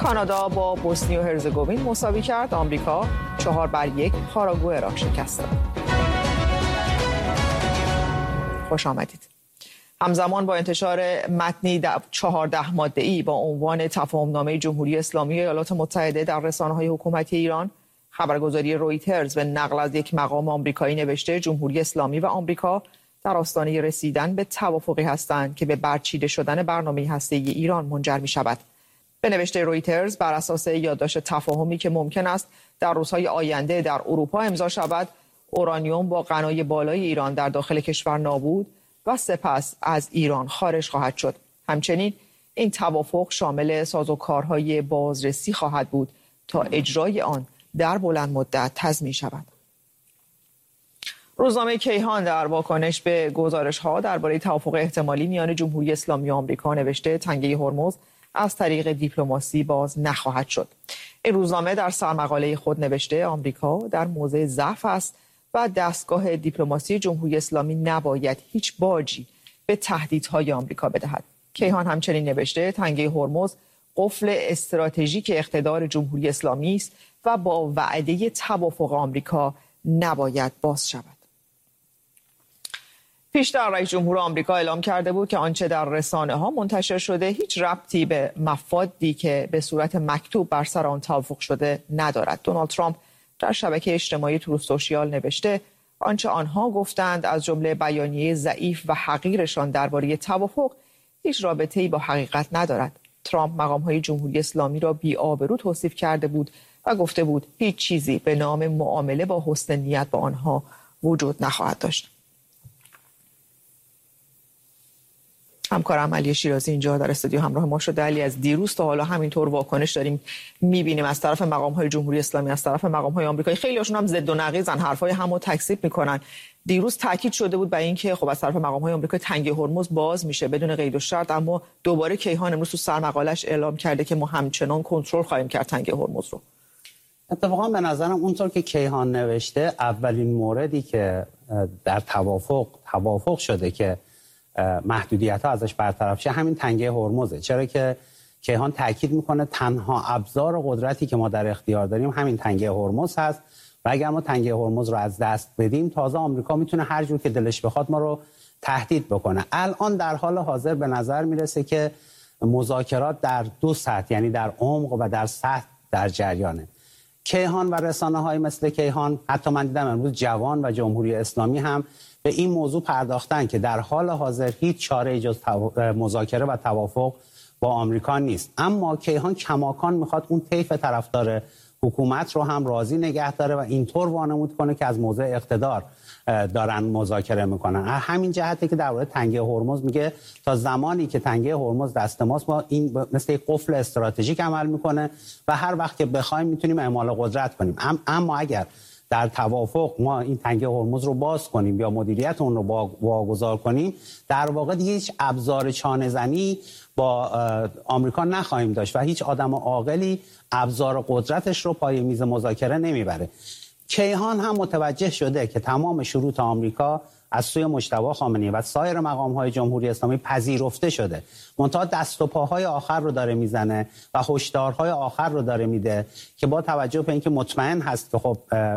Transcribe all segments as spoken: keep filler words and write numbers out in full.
کانادا با بوسنی و هرزگوین مساوی کرد. آمریکا چهار بر یک پاراگوئه را شکست داد. خوش آمدید. همزمان با انتشار متنی چهارده ماده‌ای با عنوان تفاهم‌نامه جمهوری اسلامی ایالات متحده در رسانه‌های حکومتی ایران، خبرگزاری رویترز به نقل از یک مقام آمریکایی نوشته جمهوری اسلامی و آمریکا در آستانه رسیدن به توافقی هستند که به برچیده شدن برنامه هسته‌ای ایران منجر می‌شود. به نوشته رویترز بر اساس یادداشت تفاهمی که ممکن است در روزهای آینده در اروپا امضا شود، اورانیوم با غنای بالای ایران در داخل کشور نابود و سپس از ایران خارج خواهد شد. همچنین این توافق شامل سازوکارهای بازرسی خواهد بود تا اجرای آن در بلند مدت تضمین شود. روزنامه کیهان در واکنش به گزارش‌ها درباره توافق احتمالی میان جمهوری اسلامی و آمریکا نوشته تنگه هرمز از طریق دیپلماسی باز نخواهد شد. این روزنامه در سرمقاله خود نوشته آمریکا در موضع ضعف است و دستگاه دیپلماسی جمهوری اسلامی نباید هیچ باجی به تهدیدهای آمریکا بدهد. کیهان همچنین نوشته تنگه هرمز قفل استراتژیک اقتدار جمهوری اسلامی است و با وعده توافق آمریکا نباید باز شود. پیشتر رئیس جمهور آمریکا اعلام کرده بود که آنچه در رسانه‌ها منتشر شده هیچ ربطی به مفادی که به صورت مکتوب بر سر آن توافق شده ندارد. دونالد ترامپ در شبکه اجتماعی تروث سوشیال نوشته آنچه آنها گفتند از جمله بیانیه ضعیف و حقیرشان درباره توافق هیچ رابطه‌ای با حقیقت ندارد. ترامپ مقام‌های جمهوری اسلامی را بی‌آبرو توصیف کرده بود و گفته بود هیچ چیزی به نام معامله با حسن نیت با آنها وجود نخواهد داشت. همکارم علی شیرازی اینجا در استودیو همراه ما شده. علی، از دیروز تا حالا همینطور واکنش داریم می‌بینیم از طرف مقام‌های جمهوری اسلامی، از طرف مقام‌های آمریکایی. خیلی‌هاشون هم ضد و نقیضن، حرفای همو تکذیب می‌کنن. دیروز تاکید شده بود بر اینکه خب از طرف مقام‌های آمریکا تنگه هرمز باز میشه بدون قید و شرط، اما دوباره کیهان امروز تو سرمقاله‌اش اعلام کرده که ما همچنان کنترل خواهیم کرد تنگه هرمز رو. اتفاقا به نظرم اونطور که کیهان نوشته اولین موردی که در توافق توافق شده که محدودیت‌ها ازش برطرف شه همین تنگه هرمزه. چرا که کیهان تاکید میکنه تنها ابزار قدرتی که ما در اختیار داریم همین تنگه هرمز هست و اگر ما تنگه هرمز رو از دست بدیم تازه آمریکا میتونه هر جور که دلش بخواد ما رو تهدید بکنه. الان در حال حاضر به نظر میرسه که مذاکرات در دو سطح، یعنی در عمق و در سطح در جریانه. کیهان و رسانه‌های مثل کیهان، حتی من دیدم امروز جوان و جمهوری اسلامی هم به این موضوع پرداختن که در حال حاضر هیچ چاره جز مذاکره و توافق با آمریکا نیست. اما کیهان کماکان میخواد اون طیف طرفدار حکومت رو هم راضی نگه داره و اینطور وانمود کنه که از موضع اقتدار دارن مذاکره میکنن. همین جهته که در مورد تنگه هرمز میگه تا زمانی که تنگه هرمز دست ماست ما این مثل یک قفل استراتژیک عمل میکنه و هر وقت که بخوایم میتونیم اعمال قدرت کنیم. اما اگر در توافق ما این تنگه هرمز رو باز کنیم یا مدیریت اون رو واگذار کنیم، در واقع دیگه هیچ ابزار چانه‌زنی با آمریکا نخواهیم داشت و هیچ آدم عاقلی ابزار قدرتش رو پای میز مذاکره نمیبره. کیهان هم متوجه شده که تمام شروط آمریکا از سوی مجتبی خامنه‌ای و سایر مقام‌های جمهوری اسلامی پذیرفته شده. منتها دست و پاهای آخر رو داره میزنه و هشدارهای آخر رو داره میده که با توجه به اینکه مطمئن هست که خب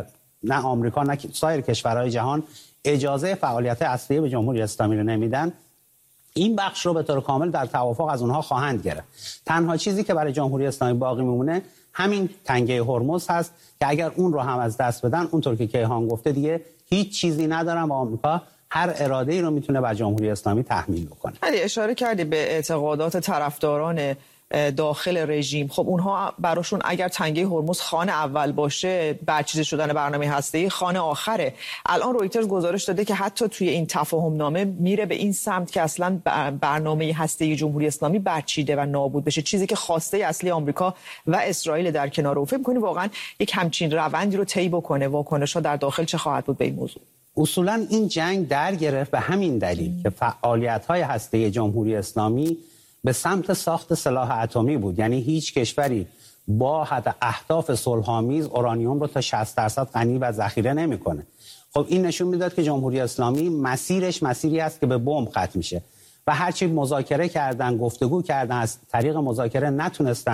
نه آمریکا نه سایر کشورهای جهان اجازه فعالیت اصلی به جمهوری اسلامی رو نمیدن، این بخش رو به طور کامل در توافق از اونها خواهند گرفت. تنها چیزی که برای جمهوری اسلامی باقی میمونه همین تنگه هرمز هست که اگر اون رو هم از دست بدن، اونطور که کیهان گفته دیگه هیچ چیزی ندارن و آمریکا هر اراده‌ای رو میتونه بر جمهوری اسلامی تحمیل بکنه. علی، اشاره کردی به اعتقادات طرفداران داخل رژیم. خب اونها براشون اگر تنگه هرمز خانه اول باشه برچیده شدن برنامه هسته‌ای خانه آخره. الان رویترز گزارش داده که حتی توی این تفاهم نامه میره به این سمت که اصلا برنامه هسته‌ای جمهوری اسلامی برچیده و نابود بشه، چیزی که خواسته اصلی آمریکا و اسرائیل در کنار او. فکر می‌کنی واقعا یک همچین روندی رو طی بکنه؟ واکنش‌ها در داخل چه خواهد بود به این موضوع؟ اصولا این جنگ در گرفت به همین دلیل که فعالیت‌های هسته‌ای جمهوری اسلامی به سمت ساخت سلاح اتمی بود. یعنی هیچ کشوری با حتی اهداف صلح‌آمیز اورانیوم رو تا شصت درصد غنی و ذخیره نمی‌کنه. خب این نشون میداد که جمهوری اسلامی مسیرش مسیری است که به بمب ختم میشه و هرچی مذاکره کردن، گفتگو کردن، از طریق مذاکره نتونستن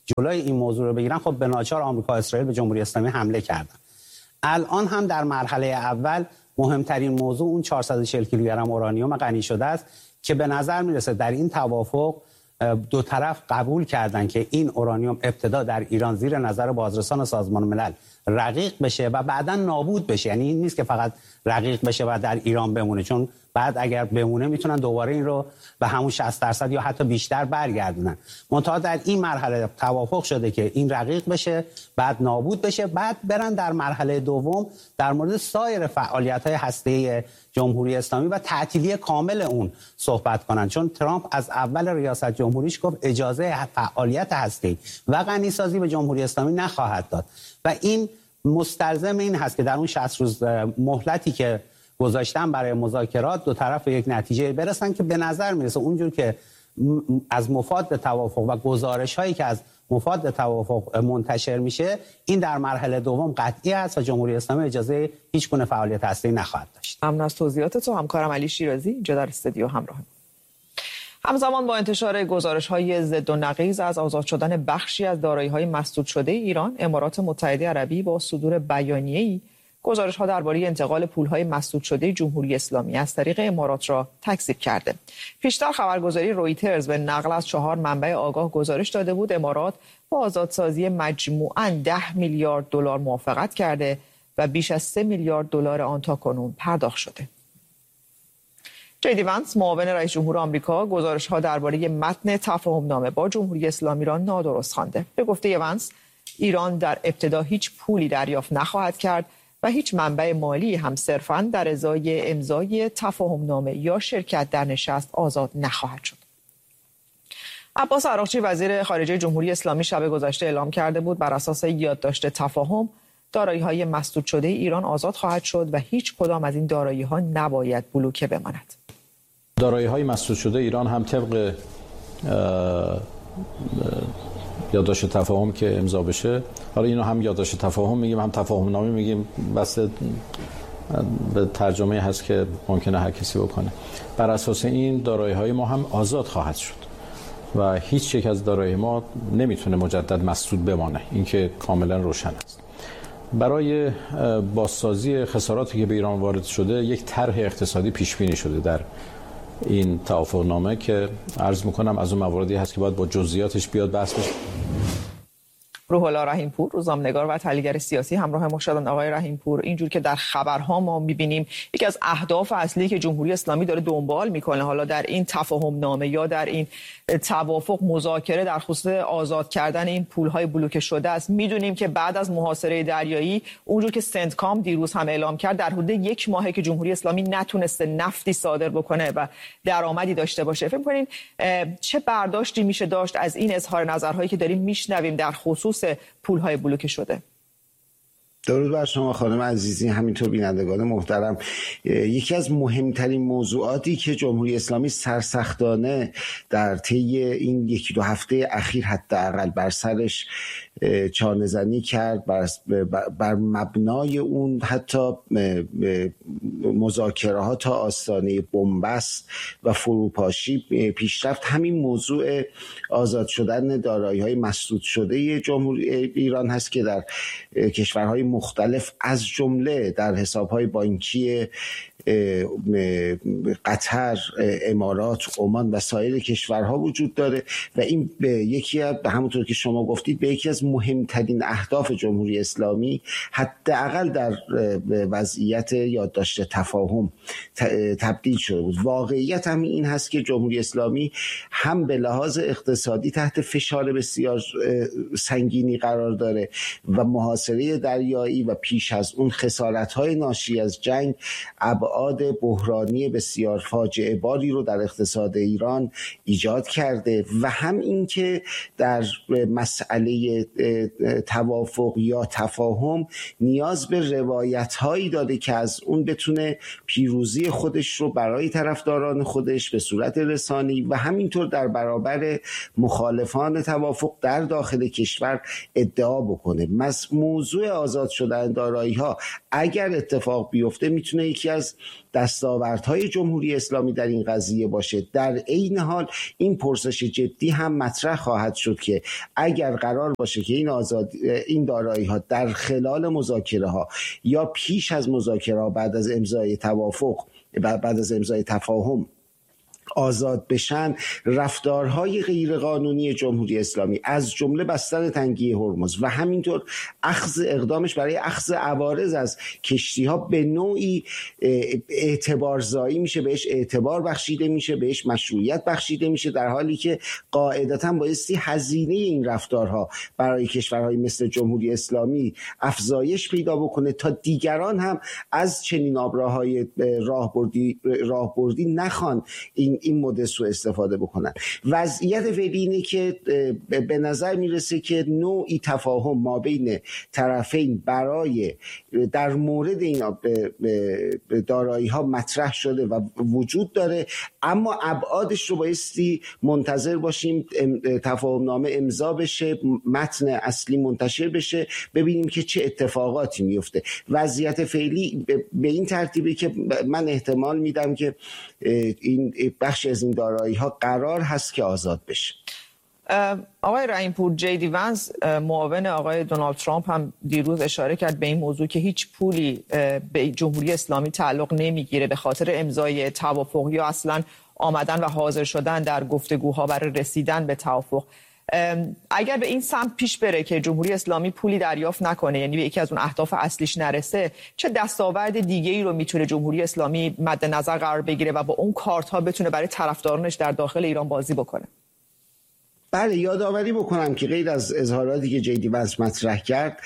جلوی این موضوع رو بگیرن، خب به ناچار آمریکا و اسرائیل به جمهوری اسلامی حمله کردن. الان هم در مرحله اول مهمترین موضوع اون چهارصد و چهل کیلوگرم اورانیوم غنی شده است که به نظر میرسه در این توافق دو طرف قبول کردن که این اورانیوم ابتدا در ایران زیر نظر بازرسان سازمان ملل رقیق بشه و بعدا نابود بشه. یعنی این نیست که فقط رقیق بشه و در ایران بمونه، چون بعد اگر بمونه میتونن دوباره این رو به همون شصت درصد یا حتی بیشتر برگردونن. منتها در این مرحله توافق شده که این رقیق بشه، بعد نابود بشه، بعد برن در مرحله دوم در مورد سایر فعالیت‌های هسته‌ای جمهوری اسلامی و تعطیلی کامل اون صحبت کنن، چون ترامپ از اول ریاست جمهوریش گفت اجازه فعالیت هسته‌ای و غنیسازی به جمهوری اسلامی نخواهد داد و این مستلزم این هست که در اون شصت روز مهلتی که گذاشتن برای مذاکرات دو طرف به یک نتیجه برسن که به نظر میرسه اونجور که از مفاد توافق و گزارش هایی که از مفاد توافق منتشر میشه، این در مرحله دوم قطعی است و جمهوری اسلامی اجازه هیچ گونه فعالیت هسته‌ای نخواهد داشت. ممنون از توضیحات تو همکارم علی شیرازی اینجا در استودیو همراه. همزمان با انتشار گزارش‌های ضد و نقیض از آزاد شدن بخشی از دارایی‌های مسدود شده ایران، امارات متحده عربی با صدور بیانیه‌ای گزارش‌ها درباره انتقال پول‌های مسدود شده جمهوری اسلامی از طریق امارات را تکذیب کرده. پیشتر خبرگزاری رویترز به نقل از چهار منبع آگاه گزارش داده بود امارات با آزادسازی مجموعاً ده میلیارد دلار موافقت کرده و بیش از سه میلیارد دلار آن تاکنون پرداخت شده. جی دی وانس، معاون رئیس جمهور آمریکا، گزارش‌ها درباره متن تفاهم‌نامه با جمهوری اسلامی را نادرست خوانده. به گفته وانس، ایران در ابتدا هیچ پولی دریافت نخواهد کرد و هیچ منبع مالی هم صرفاً در ازای امضای تفاهم‌نامه یا شرکت در نشست آزاد نخواهد شد. عباس عراقچی، وزیر خارجه جمهوری اسلامی، شب گذشته اعلام کرده بود بر اساس یادداشت تفاهم دارایی‌های مسدود شده ایران آزاد خواهد شد و هیچ کدام از این دارایی‌ها نباید بلوکه بماند. دارایی‌های مسدود شده ایران هم طبق یادداشت تفاهم که امضا بشه، حالا اینو هم یادداشت تفاهم میگیم هم تفاهم نامه میگیم، بس به ترجمه هست که ممکنه هر کسی بکنه، بر اساس این دارایی‌های ما هم آزاد خواهد شد و هیچ یک از دارایی ما نمیتونه مجدد مسدود بمانه. این که کاملا روشن است. برای بازسازی خساراتی که به ایران وارد شده یک طرح اقتصادی پیش بینی شده در این توافقنامه که عرض میکنم از اون مواردی هست که باید با جزئیاتش بیاد بحث بشه. روح الله رحیمپور، روزنامه‌نگار و تحلیلگر سیاسی، همراه ما شدن. آقای رحیمپور، اینجور که در خبرها ما می‌بینیم یکی از اهداف اصلی که جمهوری اسلامی داره دنبال میکنه حالا در این تفاهم‌نامه یا در این توافق مذاکره در خصوص آزاد کردن این پول‌های بلوکه شده است. میدونیم که بعد از محاصره دریایی، اونجور که سنتکام دیروز هم اعلام کرد، در حدود یک ماهه که جمهوری اسلامی نتونسته نفتی صادر بکنه و درآمدی داشته باشه. فکر می‌کنین چه برداشتی میشه داشت از این اظهار نظرهایی که داریم میشنویم در خصوص پول‌های بلوکه شده؟ درود بر شما خانم عزیزی، همینطور بینندگان محترم. یکی از مهمترین موضوعاتی که جمهوری اسلامی سرسختانه در طی این یکی دو هفته اخیر حداقل بر سرش چانه‌زنی کرد، بر, بر مبنای اون حتی مذاکره تا آستانه بنبست و فروپاشی پیشرفت، همین موضوع آزاد شدن دارایی‌های مسدود شده جمهوری ایران هست که در کشورهای مختلف از جمله در حساب‌های بانکی قطر، امارات، عمان و سایر کشورها وجود داره و این به یکی از، همونطور که شما گفتید، به یکی از مهمترین اهداف جمهوری اسلامی حداقل در وضعیت یادداشت تفاهم تبدیل شده بود. واقعیت هم این هست که جمهوری اسلامی هم به لحاظ اقتصادی تحت فشار بسیار سنگینی قرار داره و محاصره دریایی و پیش از اون خسارت‌های ناشی از جنگ ابعاد بحرانی بسیار فاجعه باری رو در اقتصاد ایران ایجاد کرده و هم این که در مسئله توافق یا تفاهم نیاز به روایت‌هایی داده که از اون بتونه پیروزی خودش رو برای طرفداران خودش به صورت رسانی و همینطور در برابر مخالفان توافق در داخل کشور ادعا بکنه. موضوع آزاد شدن دارایی‌ها اگر اتفاق بیفته میتونه یکی از دستاوردهای جمهوری اسلامی در این قضیه باشه. در عین حال این پرسش جدی هم مطرح خواهد شد که اگر قرار باشه که این آزاد این دارایی ها در خلال مذاکره ها یا پیش از مذاکره ها بعد از امضای توافق بعد از امضای تفاهم آزاد بشن، رفتارهای غیرقانونی جمهوری اسلامی از جمله بستن تنگه هرمز و همینطور اخذ اقدامش برای اخذ عوارض از کشتی‌ها به نوعی اعتبارزایی میشه، بهش اعتبار بخشیده میشه، بهش مشروعیت بخشیده میشه، در حالی که قاعدتاً بایستی هزینه این رفتارها برای کشورهای مثل جمهوری اسلامی افزایش پیدا بکنه تا دیگران هم از چنین آبراهای راهبردی راهبردی نخوان این این مدل سوء استفاده بکنن. وضعیت فعلی اینه که به نظر میرسه که نوعی تفاهم ما بین طرفین برای در مورد این دارایی ها مطرح شده و وجود داره، اما ابعادش رو بایستی منتظر باشیم تفاهم نامه امضا بشه، متن اصلی منتشر بشه، ببینیم که چه اتفاقاتی میفته. وضعیت فعلی به این ترتیبی که من احتمال میدم که این بخش از این دارایی ها قرار هست که آزاد بشه. آقای رحیم پور، جی دی ونس معاون آقای دونالد ترامپ هم دیروز اشاره کرد به این موضوع که هیچ پولی به جمهوری اسلامی تعلق نمیگیره به خاطر امضای توافق یا اصلا آمدن و حاضر شدن در گفتگوها برای رسیدن به توافق. اگر به این سمت پیش بره که جمهوری اسلامی پولی دریافت نکنه، یعنی به یکی از اون اهداف اصلیش نرسه، چه دستاورد دیگه‌ای رو میتونه جمهوری اسلامی مد نظر قرار بگیره و با اون کارت ها بتونه برای طرفدارانش در داخل ایران بازی بکنه؟ بله، یادآوری بکنم که غیر از اظهاراتی که جی دی ونس مطرح کرد،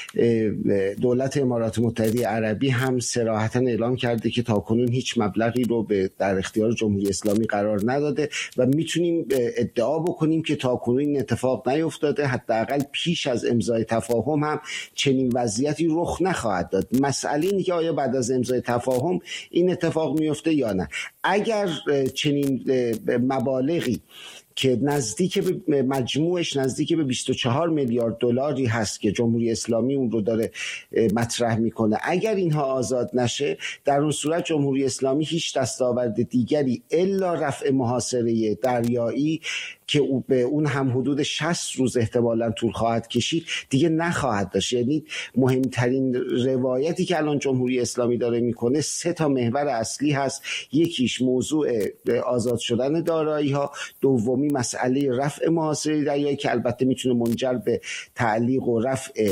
دولت امارات متحده عربی هم صراحتاً اعلام کرده که تاکنون هیچ مبلغی رو به در اختیار جمهوری اسلامی قرار نداده و میتونیم ادعا بکنیم که تاکنون این اتفاق نیفتاده. حداقل پیش از امضای تفاهم هم چنین وضعیتی رخ نخواهد داد. مسئله اینه که آیا بعد از امضای تفاهم این اتفاق میفته یا نه. اگر چنین مبالغی که نزدیک به مجموعش نزدیک به بیست و چهار میلیارد دلاری هست که جمهوری اسلامی اون رو داره مطرح میکنه، اگر اینها آزاد نشه، در اون صورت جمهوری اسلامی هیچ دستاورد دیگری الا رفع محاصره دریایی که به اون هم حدود شصت روز احتمالاً طول خواهد کشید دیگه نخواهد داشت. یعنی مهمترین روایتی که الان جمهوری اسلامی داره میکنه سه تا محور اصلی هست. یکیش موضوع آزاد شدن دارایی ها، دومی مسئله رفع محاصره دریایی که البته میتونه منجر به تعلیق و رفع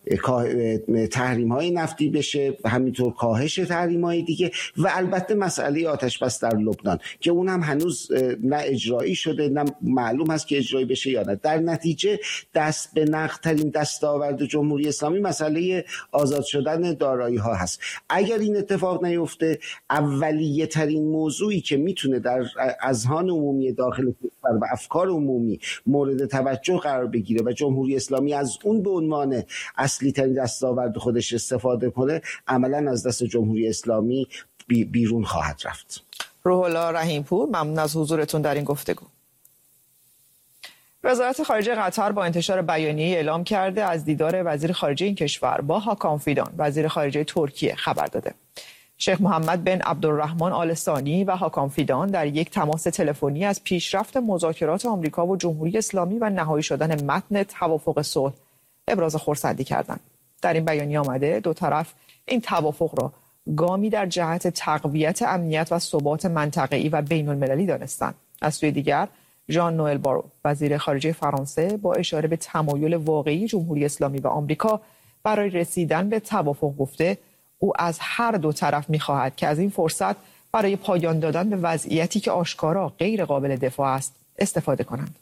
تحریم های نفتی بشه و همینطور کاهش تحریم های دیگه، و البته مسئله آتش بس در لبنان که اون هم هنوز نه اجرایی شده نه معلوم هست که اجرایی بشه یا نه. در نتیجه دست به نقد ترین دستاورد جمهوری اسلامی مسئله آزاد شدن دارایی ها هست. اگر این اتفاق نیفته، اولیه ترین موضوعی که میتونه در اذهان عمومی داخل کشور و افکار عمومی مورد توجه قرار بگیره و جمهوری اسلامی از اون به عنوان اصلی ترین دستاورد خودش استفاده کنه، عملا از دست جمهوری اسلامی بی بیرون خواهد رفت. روح الله رحیم پور، ممنون از حضورتون در این گفتگو. وزارت خارجه قطر با انتشار بیانیه اعلام کرده از دیدار وزیر خارجه این کشور با هاکان فیدان وزیر خارجه ترکیه خبر داده. شیخ محمد بن عبدالرحمن آل ثانی و هاکان فیدان در یک تماس تلفنی از پیشرفت مذاکرات آمریکا و جمهوری اسلامی و نهایی شدن متن توافق صلح ابراز خرسندی کردند. در این بیانیه آمده دو طرف این توافق را گامی در جهت تقویت امنیت و ثبات منطقه‌ای و بین‌المللی دانستند. از سوی دیگر ژان نوئل بارو وزیر خارجه فرانسه با اشاره به تمایل واقعی جمهوری اسلامی و آمریکا برای رسیدن به توافق گفته او از هر دو طرف می‌خواهد که از این فرصت برای پایان دادن به وضعیتی که آشکارا غیر قابل دفاع است استفاده کنند.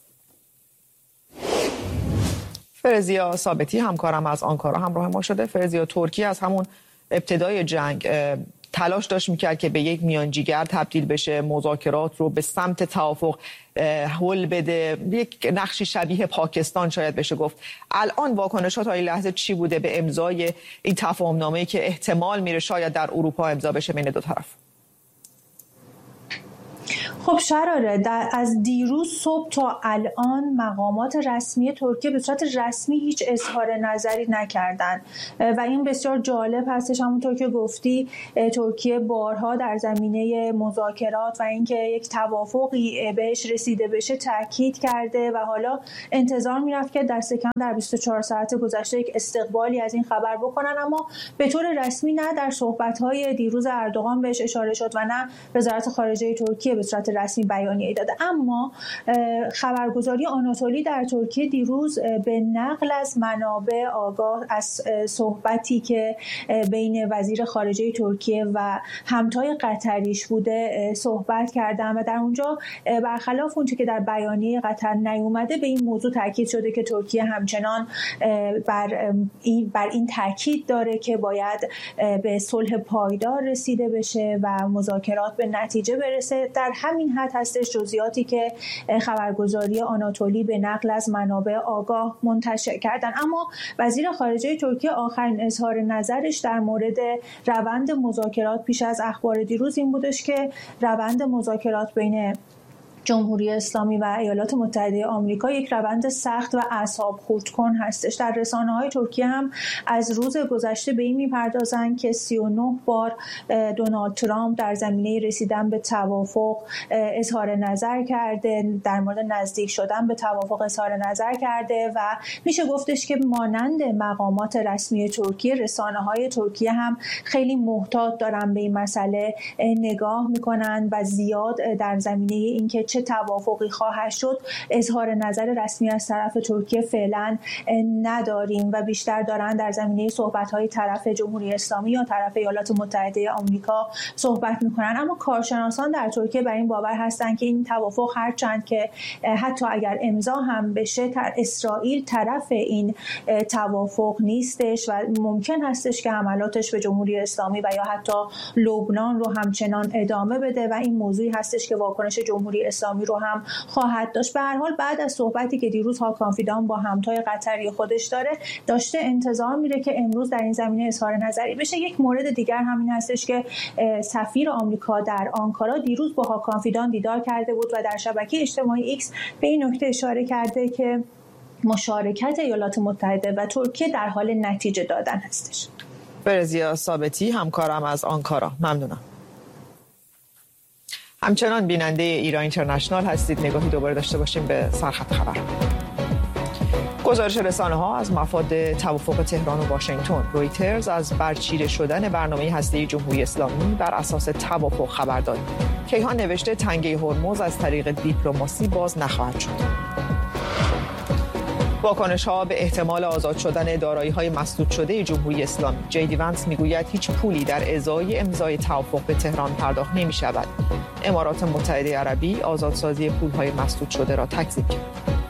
فرزیا ثابتی همکارم از آنکارا همراه ما شده. فرزیا، ترکیه از همون ابتدای جنگ تلاش داشت میکرد که به یک میانجیگر تبدیل بشه، مذاکرات رو به سمت توافق حل بده، یک نقشی شبیه پاکستان شاید بشه گفت. الان واکنشات تا این لحظه چی بوده به امضای این تفاهم نامه‌ای که احتمال میره شاید در اروپا امضا بشه بین دو طرف؟ خب شراره در از دیروز صبح تا الان مقامات رسمی ترکیه به صورت رسمی هیچ اظهار نظری نکردن و این بسیار جالب هستش. همونطور که گفتی ترکیه بارها در زمینه مذاکرات و اینکه یک توافقی بهش رسیده بشه تاکید کرده و حالا انتظار میرفت که دست کم در بیست و چهار ساعت گذشته یک استقبالی از این خبر بکنن، اما به طور رسمی نه در صحبت‌های دیروز اردوغان بهش اشاره شد و نه وزارت خارجه ترکیه به صورت رسمی بیانیه داده. اما خبرگزاری آناتولی در ترکیه دیروز به نقل از منابع آگاه از صحبتی که بین وزیر خارجه ترکیه و همتای قطریش بوده صحبت کردن و در اونجا برخلاف اونچه که در بیانیه قطر نیومده به این موضوع تاکید شده که ترکیه همچنان بر این بر این تاکید داره که باید به صلح پایدار رسیده بشه و مذاکرات به نتیجه برسه. در همین حد هستش جزئیاتی که خبرگزاری آناتولی به نقل از منابع آگاه منتشر کردن. اما وزیر خارجه ترکیه آخرین اظهار نظرش در مورد روند مذاکرات پیش از اخبار دیروز این بودش که روند مذاکرات بین جمهوری اسلامی و ایالات متحده آمریکا یک روند سخت و اعصاب خورد کن هستش. در رسانه‌های ترکیه هم از روز گذشته به این می‌پردازند که سی و نه بار دونالد ترامپ در زمینه رسیدن به توافق اظهار نظر کرده، در مورد نزدیک شدن به توافق اظهار نظر کرده و میشه گفتش که مانند مقامات رسمی ترکیه رسانه‌های ترکیه هم خیلی محتاط دارن به این مسئله نگاه می‌کنن و زیاد در زمینه اینکه چه توافقی خواهد شد اظهار نظر رسمی از طرف ترکیه فعلا نداریم و بیشتر دارن در زمینه صحبت‌های طرف جمهوری اسلامی یا طرف ایالات متحده آمریکا صحبت می‌کنن. اما کارشناسان در ترکیه بر این باور هستند که این توافق هرچند که حتی اگر امضا هم بشه در اسرائیل طرف این توافق نیستش و ممکن هستش که حملاتش به جمهوری اسلامی و یا حتی لبنان رو همچنان ادامه بده و این موضوعی هستش که واکنش جمهوری اسلامی رو هم خواهد داشت. به هر حال بعد از صحبتی که دیروز هاکان فیدان با همتای قطری خودش داره داشته انتظار میره که امروز در این زمینه اظهار نظری بشه. یک مورد دیگر همین هستش که سفیر آمریکا در آنکارا دیروز با هاکان فیدان دیدار کرده بود و در شبکه اجتماعی ایکس به این نکته اشاره کرده که مشارکت ایالات متحده و ترکیه در حال نتیجه دادن هستش. برزیا ثابتی همکارم از آنکارا، ممنونم. همچنان بیننده ایران اینترنشنال هستید. نگاهی دوباره داشته باشیم به سرخط خبر. گزارش رسانه ها از مفاد توافق تهران و واشنگتن. رویترز از برچیده شدن برنامه هسته‌ای جمهوری اسلامی بر اساس توافق خبر داد. کیهان نوشته تنگه هرمز از طریق دیپلماسی باز نخواهد شد. واکنش ها به احتمال آزاد شدن دارایی‌های مسدود شده جمهوری اسلامی. جیدی ونس میگوید هیچ پولی در ازای امضای توافق به تهران پرداخت نمی شود. امارات متحده عربی آزادسازی پول‌های مسدود شده را تکذیب کرد.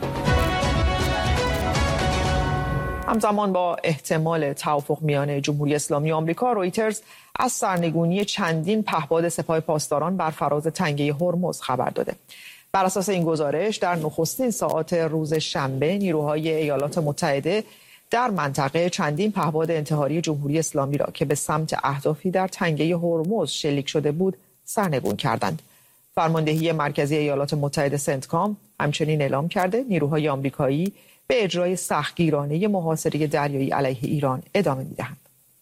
همزمان با احتمال توافق میان جمهوری اسلامی و آمریکا، رویترز از سرنگونی چندین پهپاد سپاه پاسداران بر فراز تنگه هرمز خبر داده. بر اساس این گزارش در نخستین ساعات روز شنبه نیروهای ایالات متحده در منطقه چندین پهپاد انتحاری جمهوری اسلامی را که به سمت اهدافی در تنگه هرمز شلیک شده بود سرنگون کردند. فرماندهی مرکزی ایالات متحده سنتکام همچنین اعلام کرده نیروهای آمریکایی به اجرای سختگیرانه محاصره دریایی علیه ایران ادامه می‌دهند.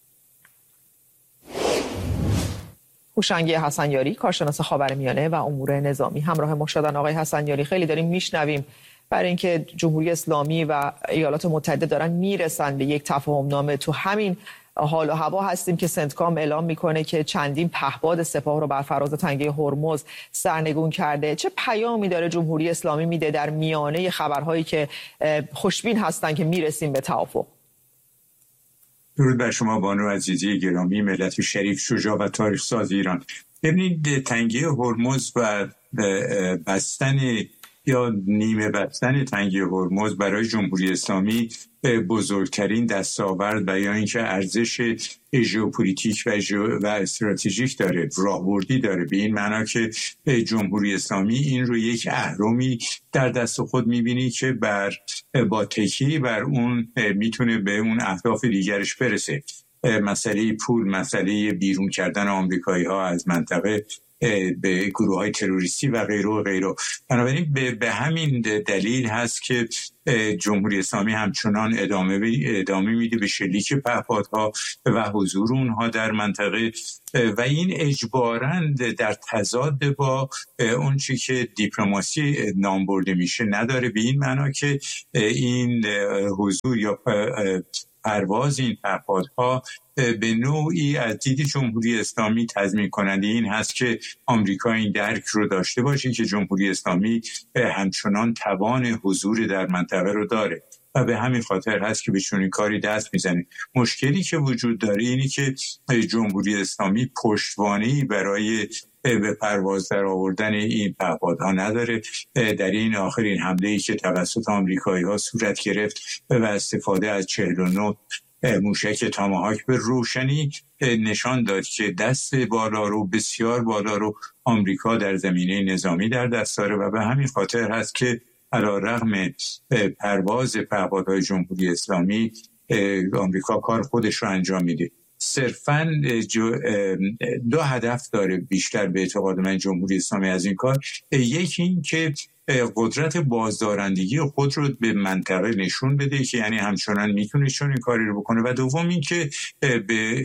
هوشنگی حسنیاری، کارشناس خاورمیانه و امور نظامی، همراه ما شدن. آقای حسنیاری، خیلی داریم میشنویم برای اینکه جمهوری اسلامی و ایالات متحده دارن میرسن به یک تفاهم نامه. تو همین حال و هوا هستیم که سنتکام اعلام میکنه که چندین پهپاد سپاه رو بر فراز تنگه هرمز سرنگون کرده. چه پیامی داره جمهوری اسلامی میده در میانه خبرهایی که خوشبین هستن که میرسیم به توافق؟ درود بر شما بانو عزیزی گرامی، ملت شریف، شجاع و تاریخ ساز ایران. ببینید تنگه هرمز و بستن یا نیمه بستن تنگه هرمز برای جمهوری اسلامی بزرگترین دستاورد و یا اینکه ارزش ژئوپلیتیک و ژئو و استراتژیک داره، راهبردی داره، به این معنا که جمهوری اسلامی این رو یک اهرمی در دست خود می‌بینی که بر با تکیه بر اون میتونه به اون اهداف دیگرش برسه. مسئله پول، مسئله بیرون کردن آمریکایی‌ها از منطقه به گروه های تروریستی و غیره و غیره. بنابراین به, به همین دلیل هست که جمهوری اسلامی همچنان ادامه ادامه میده به شلیک پهپادها و حضور اونها در منطقه و این اجباراً در تضاد با اون چی که دیپلماسی نام برده میشه نداره، به این معنا که این حضور یا پرواز این پهپادها به نوعی از دید جمهوری اسلامی تضمین کننده این هست که آمریکا این درک رو داشته باشه که جمهوری اسلامی همچنان توان حضور در منطقه رو داره و به همین خاطر هست که به چنین کاری دست میزنه. مشکلی که وجود داره اینی که جمهوری اسلامی پشتوانه‌ای برای به پرواز در آوردن این پهپادها نداره. در این آخرین حمله‌ای که توسط آمریکایی‌ها صورت گرفت و استفاده از چهل و نه موشک تاماهاک به روشنی نشان داد که دست بالا رو بسیار بالا رو آمریکا در زمینه نظامی در دست داره و به همین خاطر هست که علی‌رغم پرواز پهپادهای جمهوری اسلامی آمریکا کار خودش رو انجام میده. صرفاً دو هدف داره بیشتر به اعتقاد من جمهوری اسلامی از این کار. یکی این که قدرت بازدارندگی خود رو به منطقه نشون بده که یعنی همچنان میتونه چون این کاری رو بکنه و دوم این که به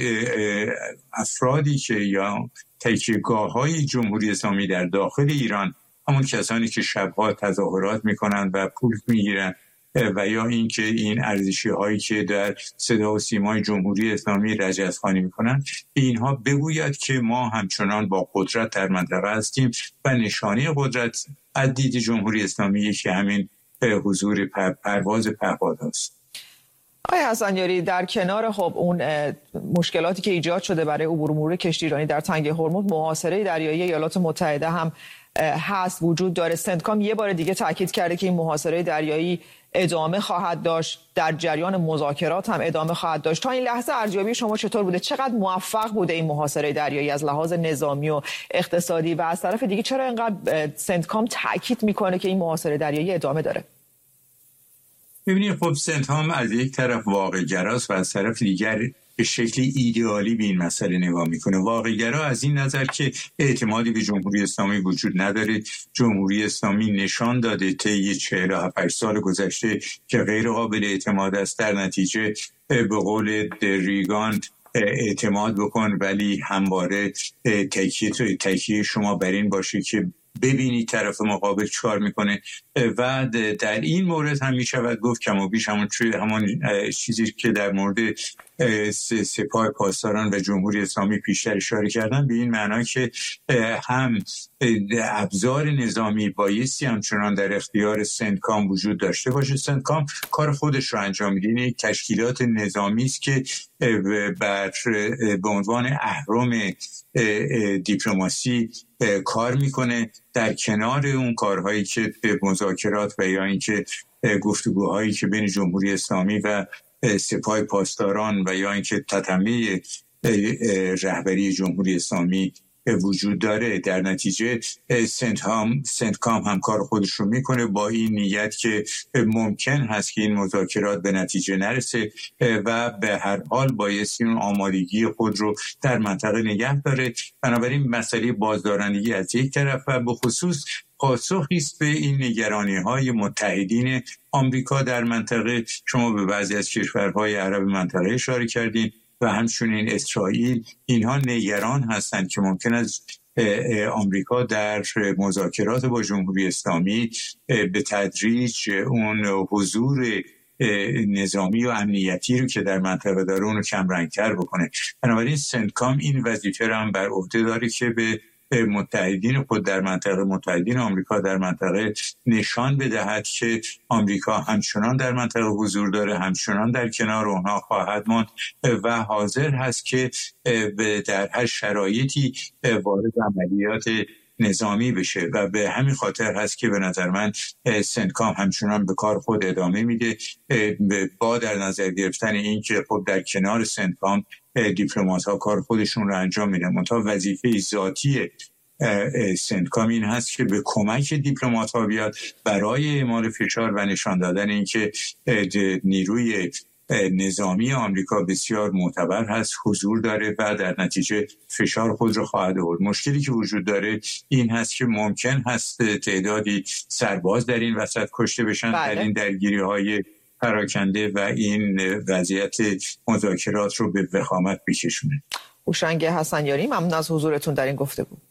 افرادی که یا تکیه‌گاه‌های جمهوری اسلامی در داخل ایران، همون کسانی که شبها تظاهرات میکنن و پول میگیرن و یا اینکه این ارزشی هایی که در صدا و سیمای جمهوری اسلامی رجزخوانی میکنن، اینها بگوید که ما همچنان با قدرت در منطقه هستیم و نشانه قدرت از دید جمهوری اسلامی که همین حضور پرواز پهپاد هست. آقای حسنیاری، در کنار خب اون مشکلاتی که ایجاد شده برای عبور مرور کشتی ایرانی در تنگه هرمز، محاصره دریایی ایالات متحده هم هست، وجود داره. سنتکام یه بار دیگه تاکید کرده که این محاصره دریایی ادامه خواهد داشت، در جریان مذاکرات هم ادامه خواهد داشت. تا این لحظه ارزیابی شما چطور بوده؟ چقدر موفق بوده این محاصره دریایی از لحاظ نظامی و اقتصادی و از طرف دیگه چرا اینقدر سنتکام تاکید میکنه که این محاصره دریایی ادامه داره؟ ببینید خب سنتکام از یک طرف واقع‌گراست و از طرف دیگر به شکل ایدئالی به این مسئله نگاه میکنه. واقع‌گرا از این نظر که اعتمادی به جمهوری اسلامی وجود نداره. جمهوری اسلامی نشان داده طی چهل و هفت سال گذشته که غیر قابل اعتماد است. در نتیجه به قول ریگان اعتماد بکن ولی همواره تکیه تکیه شما بر این باشه که ببینی طرف مقابل چیکار میکنه و در این مورد هم میشود گفت کم و بیش همون همون چیزی که در مورد سپاه پاسداران و جمهوری اسلامی پیشتر اشاره کردن، به این معنا که هم ابزار نظامی بایستی همچنان در اختیار سنتکام وجود داشته باشه. سنتکام کار خودش رو انجام میده، این یک تشکیلات نظامی است که بر به عنوان اهرم دیپلماسی کار میکنه در کنار اون کارهایی که به مذاکرات و یا اینکه گفتگوهایی که بین جمهوری اسلامی و سپاه پاسداران و یا اینکه تتمه رهبری جمهوری اسلامی وجود داره. در نتیجه سنتکام سنتکام هم کار خودش رو میکنه با این نیت که ممکن هست که این مذاکرات به نتیجه نرسه و به هر حال بایستی اون آمادگی خود رو در منطقه نگه داره. بنابراین مسئله بازدارندگی از یک طرف و به خصوص پاسخی است به این نگرانی‌های متحدین آمریکا در منطقه. شما به بعضی از کشورهای عرب منطقه اشاره کردین و همچنین اسرائیل. اینها نگران هستند که ممکن است آمریکا در مذاکرات با جمهوری اسلامی به تدریج اون حضور نظامی و امنیتی رو که در منطقه داره اون رو کم رنگ‌تر بکنه. بنابراین سنتکام این وظیفه رو هم بر عهده داره که به متحدین خود در منطقه، متحدین آمریکا در منطقه نشان بدهد که آمریکا همچنان در منطقه حضور داره، همچنان در کنار اونها خواهد ماند و حاضر هست که در هر شرایطی وارد عملیات نظامی بشه و به همین خاطر هست که به نظر من سنتکام همچنان به کار خود ادامه میده با در نظر گرفتن این که خب در کنار سنتکام دیپلمات ها کار خودشون رو انجام میدن. منتها وظیفه ذاتی سنتکام این هست که به کمک دیپلمات ها بیاد برای اعمال فشار و نشان دادن این که نیروی نظامی آمریکا بسیار معتبر هست، حضور داره و در نتیجه فشار خود را خواهد آورد. مشکلی که وجود داره این هست که ممکن هست تعدادی سرباز در این وسط کشته بشن بله. در این درگیری های پراکنده و این وضعیت مذاکرات رو به وخامت بکشونه. هوشنگ حسنیاری، ممنون از حضورتون در این گفتگو.